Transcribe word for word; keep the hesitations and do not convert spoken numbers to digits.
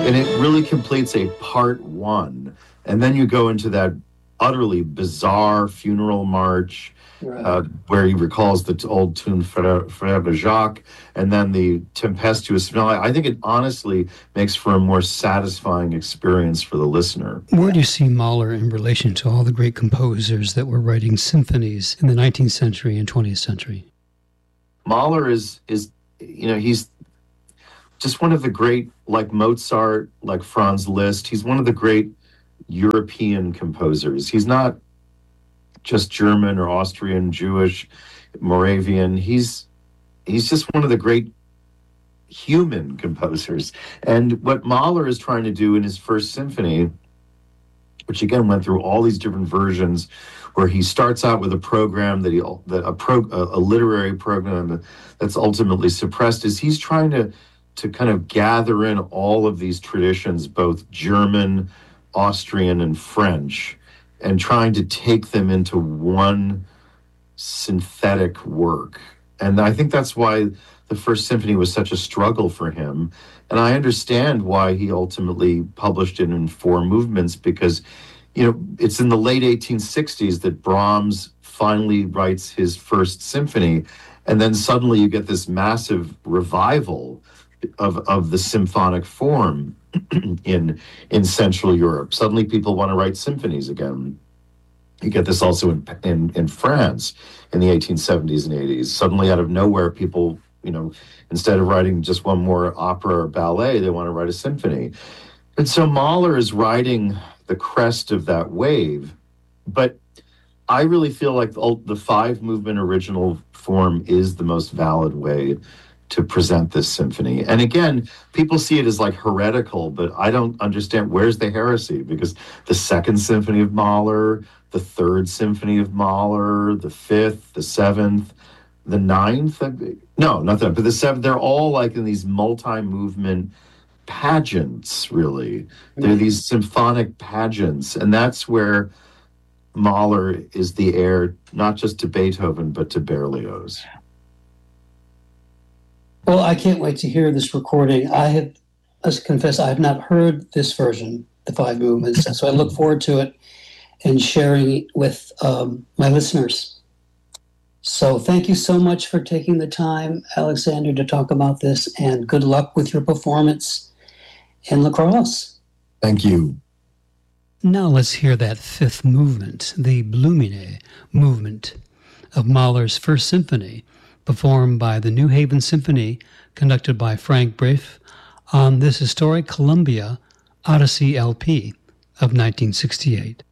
and it really completes a part one. And then you go into that utterly bizarre funeral march, Right. uh, where he recalls the t- old tune Frère, Frère Jacques, and then the tempestuous finale. I think it honestly makes for a more satisfying experience for the listener. Where do you see Mahler in relation to all the great composers that were writing symphonies in the nineteenth century and twentieth century? Mahler is, is you know, he's just one of the great, like Mozart, like Franz Liszt, he's one of the great European composers. He's not just German or Austrian, Jewish, Moravian. He's he's just one of the great human composers. And what Mahler is trying to do in his first symphony, which again went through all these different versions, where he starts out with a program that he that a pro a, a literary program that's ultimately suppressed, is he's trying to to kind of gather in all of these traditions, both German, Austrian, and French, and trying to take them into one synthetic work. And I think that's why the First Symphony was such a struggle for him. And I understand why he ultimately published it in four movements, because, you know, it's in the late eighteen sixties that Brahms finally writes his First Symphony. And then suddenly you get this massive revival of, of the symphonic form in in Central Europe. Suddenly people want to write symphonies again. You get this also in, in in France in the eighteen seventies and eighties. Suddenly out of nowhere, people, you know, instead of writing just one more opera or ballet, they want to write a symphony. And so Mahler is riding the crest of that wave. But I really feel like the, the five movement original form is the most valid way to present this symphony. And again, people see it as like heretical, but I don't understand where's the heresy, because the second symphony of Mahler, the third symphony of Mahler, the fifth, the seventh, the ninth, no, not that, but the seventh, they're all like in these multi-movement pageants, really. They're these symphonic pageants, and that's where Mahler is the heir, not just to Beethoven, but to Berlioz. Well, I can't wait to hear this recording. I have, as confess, I have not heard this version, the five movements, and so I look forward to it and sharing it with um, my listeners. So thank you so much for taking the time, Alexander, to talk about this, and good luck with your performance in La Crosse. Thank you. Now let's hear that fifth movement, the Blumine movement of Mahler's First Symphony, performed by the New Haven Symphony, conducted by Frank Brief, on this historic Columbia Odyssey L P of nineteen sixty-eight.